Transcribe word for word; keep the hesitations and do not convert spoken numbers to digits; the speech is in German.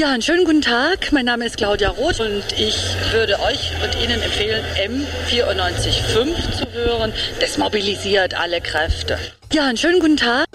Ja, einen schönen guten Tag. Mein Name ist Claudia Roth und ich würde euch und Ihnen empfehlen, M vierundneunzig Komma fünf zu hören. Das mobilisiert alle Kräfte. Ja, einen schönen guten Tag.